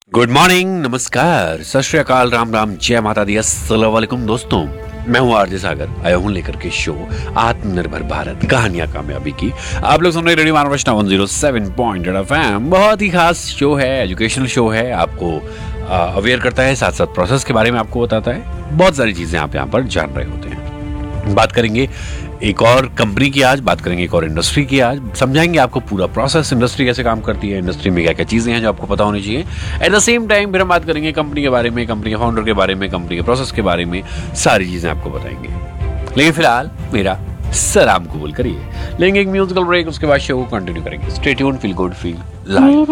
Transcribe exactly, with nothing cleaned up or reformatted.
Good morning, नमस्कार, सत श्री अकाल, राम राम, जय माता दी, अस्सलाम वालेकुम दोस्तों। मैं हूँ आरजे सागर, आया हूँ लेकर के शो आत्मनिर्भर भारत, कहानियां कामयाबी की। आप लोग सुन रहे radio Maharashtra one zero seven point eight F M. बहुत ही खास शो है, एजुकेशनल शो है, आपको अवेयर करता है, साथ साथ प्रोसेस के बारे में आपको बताता है। बहुत सारी चीजें आप यहाँ पर जान रहे होते हैं। बात करेंगे एक और कंपनी की, आज बात करेंगे एक और इंडस्ट्री की, आज समझाएंगे आपको पूरा प्रोसेस, इंडस्ट्री कैसे काम करती है, इंडस्ट्री में क्या क्या चीजें हैं जो आपको पता होनी चाहिए। एट द सेम टाइम फिर हम बात करेंगे कंपनी के बारे में, कंपनी के फाउंडर के बारे में, कंपनी के प्रोसेस के बारे में, सारी चीजें आपको बताएंगे। लेकिन फिलहाल मेरा सलाम कबूल करिए, लेंगे एक म्यूजिकल ब्रेक, उसके बाद शो को कंटिन्यू करेंगे। Stay tuned, feel good, feel live.